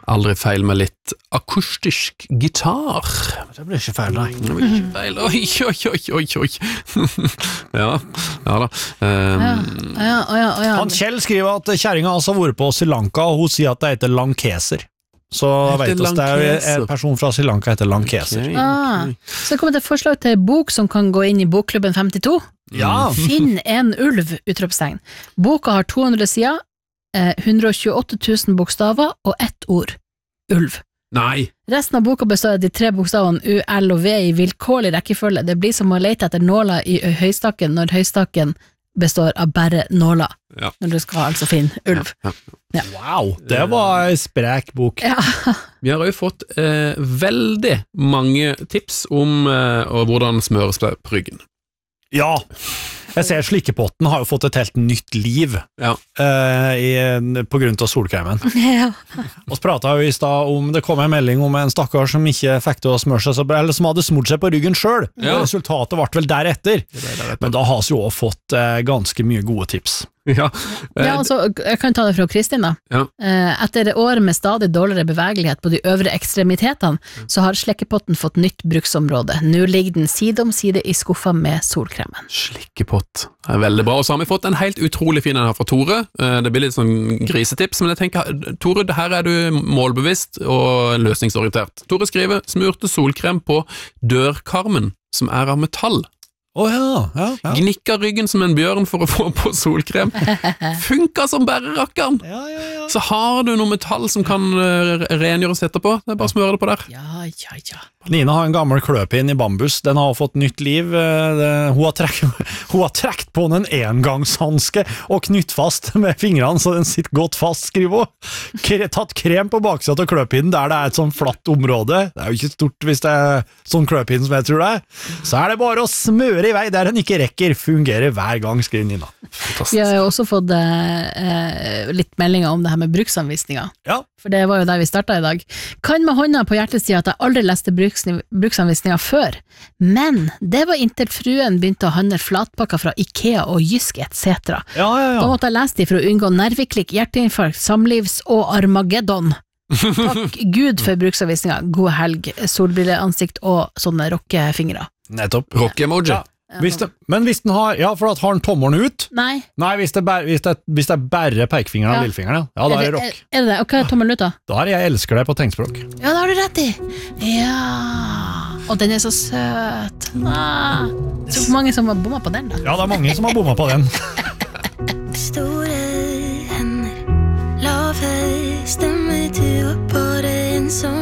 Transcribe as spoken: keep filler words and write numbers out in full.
aldri feil med litt akustisk gitar. Det blir ikke feil, nei. Det blir ikke feil. Oi, oi, oi, oi, oi. ja, ja da. Um, ja, ja, ja, ja. Han Kjell skriver at kjæringa altså har vært på Sri Lanka, og hun sier at det heter lankeser. Så vet oss det er en person fra Sri Lanka heter lankeser. Okay, ah, okay. Så det kommer til forslag til bok som kan gå inn i Bokklubben femtito. Ja. Finn en ulv, utropstegn. Boka har to hundre sider, eh, hundre og tjueåtte tusen bokstaver og ett ord. Ulv. Nei. Resten av boka består av de tre bokstavene U, L og V i vilkårlig rekkefølge. Det blir som å lete etter nåla i høystakken når høystakken består av bare nåla. Ja. Når du skal altså finne ulv. Ja, ja. Ja. Wow, det var en sprek bok. Ja. Vi har jo fått eh, veldig mange tips om eh, hvordan smøres på ryggen. Ja, jeg ser slikkepotten har jo fått et helt nytt liv Ja. uh, i, på grunn av solkremen. Ja. Og så pratet jeg jo i sted om, det kom en melding om en stakkar som ikke fikk til å smøre seg så bra, eller som hadde smurt seg på ryggen selv. Ja. Resultatet ble vel deretter. Men da har vi jo også fått uh, ganske mye gode tips. Ja. Ja, altså, jeg kan ta det fra Kristin da. Ja. Etter år med stadig dårligere bevegelighet på de øvre ekstremitetene, så har slekkepotten fått nytt bruksområde. Nå ligger den side om side i skuffa med solkremen. Slikkepott. Det er veldig bra. Og så har vi fått en helt utrolig fin en her fra Tore. Det blir litt sånn grisetips, men jeg tenker, Tore, her er du målbevisst og løsningsorientert. Tore skriver, smurte solkrem på dørkarmen, som er av metall. Å oh, ja, ja, ja. Gnikka ryggen som en bjørn for å få på solkrem. Funka som bare rakkeren. Ja, ja, ja. Så har du noe metall som kan uh, rengjøres etterpå. Det er bare å smøre det på der. Ja, ja, ja. Nina har en gammel kløpinn i bambus. Den har fått nytt liv. Det, hun, har trekt, hun har trekt på en engangshanske og knytt fast med fingrene, så den sitter godt fast, skriver hun. K- tatt krem på baksiden av kløpinnen, der det er et sånn flatt område. Det er jo ikke stort hvis det er sånn kløpinn som jeg tror det er. Så er det bare å smøre i vei der den ikke rekker. Fungerer hver gang, skriver Nina. Vi har jo også fått eh, litt meldinger om det her med bruksanvisninger. Ja. For det var jo der vi startet i dag. Kan med hånda på hjertet si at jeg aldri leste bruks, bruksanvisninger før, men det var inntil fruen begynte å handle flatpakker fra Ikea og Jysk et cetera. Ja, ja, ja. Da måtte jeg lese de for å unngå nerveklikk, hjerteinfarkt, samlivs- og Armageddon. Takk Gud for bruksanvisninger. God helg, solbrilleansikt og sånne rockefingre. Nettopp. Rock-emoji. Ja. Hvis det, men hvis den har, ja, for at har den tommelen ut? Nei. Nei, hvis det, ber, hvis det, hvis det er bare pekefingeren og Ja. lillefingeren, ja, da er det rock. Er, er det det? Og hva er tommelen ut da? Da er jeg elsker deg på tegnspråk. Ja, det har du rett i. Ja. Og den er så søt. Ah. Så mange som har bommet på den da. Ja, det er mange som har bommet på den. Store hender, lave stemmer, du var bare en som